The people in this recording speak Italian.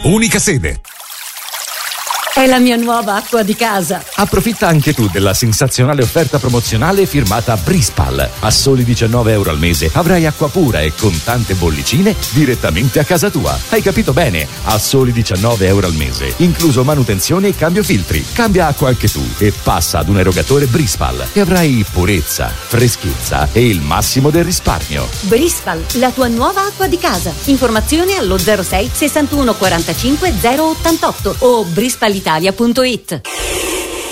Unica sede. È la mia nuova acqua di casa. Approfitta anche tu della sensazionale offerta promozionale firmata Brispal. A soli €19 al mese avrai acqua pura e con tante bollicine direttamente a casa tua. Hai capito bene? A soli €19 al mese, incluso manutenzione e cambio filtri. Cambia acqua anche tu e passa ad un erogatore Brispal e avrai purezza, freschezza e il massimo del risparmio. Brispal, la tua nuova acqua di casa. Informazioni allo 06 61 45 088 o brispalitalia.it.